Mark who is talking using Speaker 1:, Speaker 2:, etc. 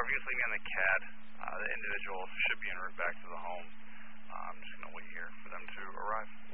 Speaker 1: Obviously, me on the CAD, the individual should be en route back to the home. I'm just going to wait here for them to arrive.